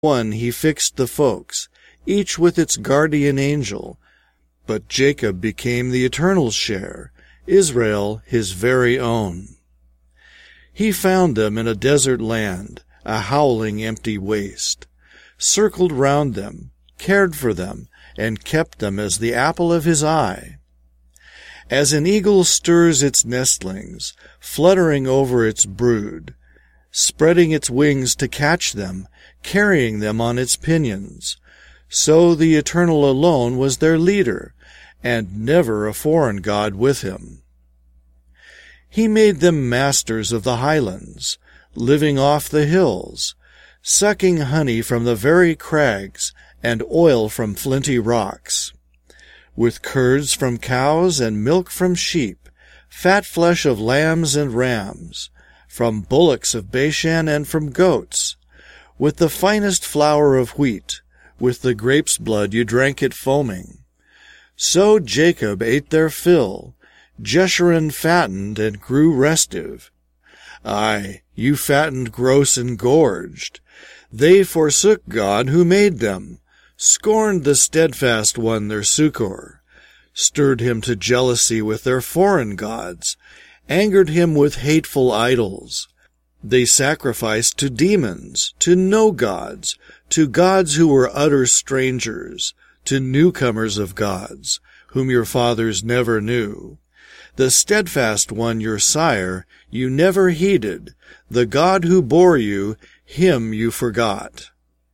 one he fixed the folks, each with its guardian angel. But Jacob became the Eternal's share, Israel his very own. He found them in a desert land, a howling empty waste, circled round them, cared for them, and kept them as the apple of his eye. As an eagle stirs its nestlings, fluttering over its brood, spreading its wings to catch them, carrying them on its pinions, so the Eternal alone was their leader, and never a foreign god with him. He made them masters of the highlands, living off the hills, sucking honey from the very crags and oil from flinty rocks, with curds from cows and milk from sheep, fat flesh of lambs and rams, from bullocks of Bashan and from goats, with the finest flour of wheat, with the grape's blood you drank it foaming. So Jacob ate their fill, Jeshurun fattened and grew restive. Ay, you fattened gross and gorged. They forsook God who made them, scorned the steadfast one their succor, stirred him to jealousy with their foreign gods, angered him with hateful idols. They sacrificed to demons, to no gods, to gods who were utter strangers, to newcomers of gods, whom your fathers never knew. The steadfast one, your sire, you never heeded. The God who bore you, him you forgot.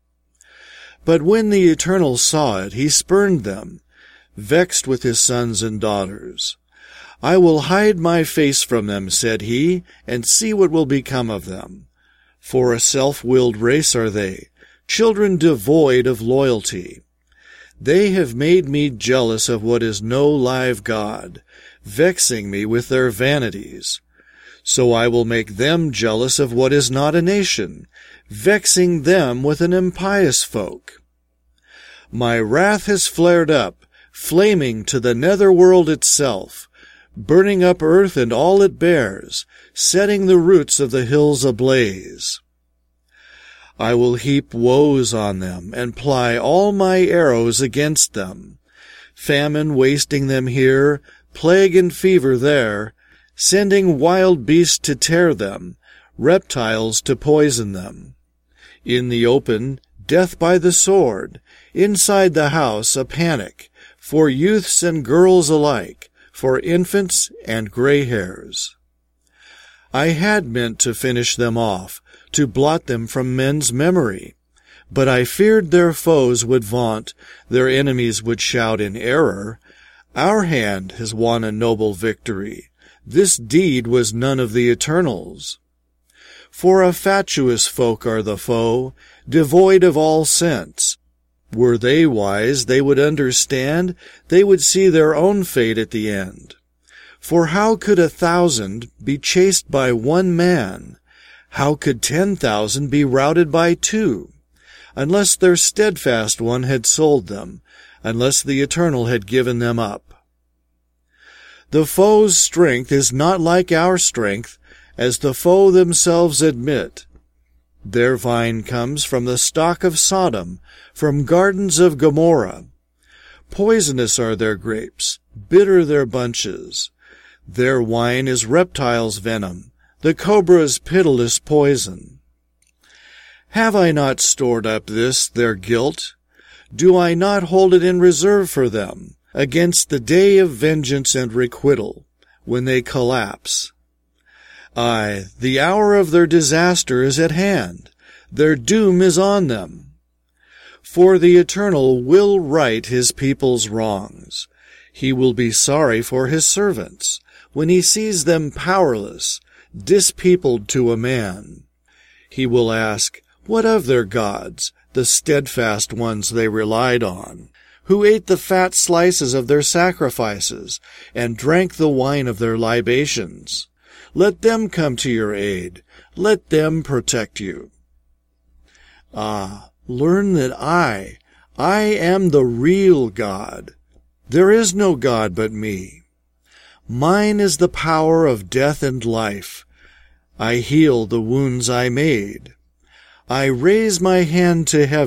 But when the Eternal saw it, he spurned them, vexed with his sons and daughters. I will hide my face from them, said he, and see what will become of them. For a self-willed race are they, children devoid of loyalty. They have made me jealous of what is no live God, vexing me with their vanities. So I will make them jealous of what is not a nation, vexing them with an impious folk. My wrath has flared up, flaming to the nether world itself, burning up earth and all it bears, setting the roots of the hills ablaze. I will heap woes on them, and ply all my arrows against them, famine wasting them here, plague and fever there, sending wild beasts to tear them, reptiles to poison them. In the open, death by the sword, inside the house a panic, for youths and girls alike, for infants and gray hairs. I had meant to finish them off, to blot them from men's memory, but I feared their foes would vaunt, their enemies would shout in error, Our hand has won a noble victory. This deed was none of the Eternal's. For a fatuous folk are the foe, devoid of all sense. Were they wise, they would understand, they would see their own fate at the end. For how could 1,000 be chased by one man? How could 10,000 be routed by two? Unless their steadfast one had sold them, unless the Eternal had given them up. The foe's strength is not like our strength, as the foe themselves admit. Their vine comes from the stock of Sodom, from gardens of Gomorrah. Poisonous are their grapes, bitter their bunches. Their wine is reptiles' venom, the cobra's pitiless poison. Have I not stored up this, their guilt? Do I not hold it in reserve for them, against the day of vengeance and requital, when they collapse? Aye, the hour of their disaster is at hand. Their doom is on them. For the Eternal will right his people's wrongs. He will be sorry for his servants, when he sees them powerless, dispeopled to a man. He will ask, what of their gods, the steadfast ones they relied on, who ate the fat slices of their sacrifices, and drank the wine of their libations? Let them come to your aid. Let them protect you. Ah, learn that I am the real God. There is no God but me. Mine is the power of death and life. I heal the wounds I made. I raise my hand to heaven